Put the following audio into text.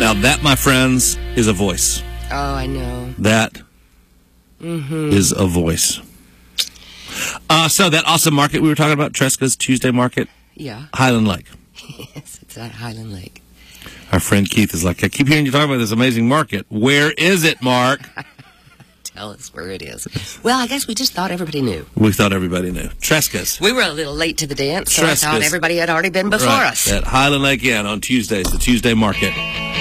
Now that, my friends, is a voice. Oh, I know. That is a voice. So that awesome market we were talking about, Tresca's Tuesday Market. Yeah. Highland Lake. Yes, it's at Highland Lake. Our friend Keith is like, I keep hearing you talk about this amazing market. Where is it, Mark? Tell us where it is. Well, I guess we just thought everybody knew. We thought everybody knew. Tresca's. We were a little late to the dance, so I thought everybody had already been before us. At Highland Lake Inn on Tuesdays, the Tuesday Market.